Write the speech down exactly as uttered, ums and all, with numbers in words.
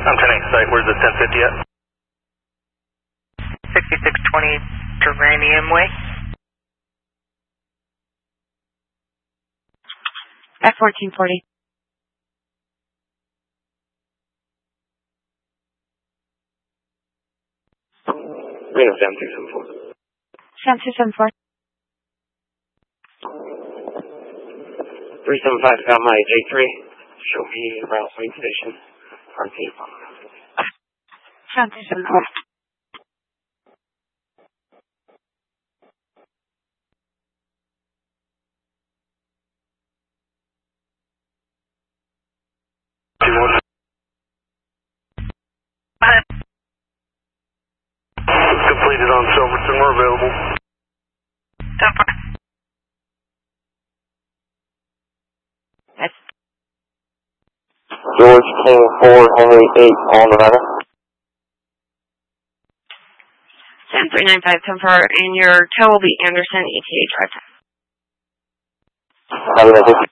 I'm ten eight site. Where's the ten fifty at? sixty-six twenty Geranium Way. F fourteen forty. Reno seven two seven four. seven two seven four. three seven five got my J three. Show me route swing station. R T. seven two seven four. Completed on Silverton. We're available. ten four. That's George King four Henry eight on Nevada. seven three nine five, ten four, and your tow will be Anderson E T A drive time. How do I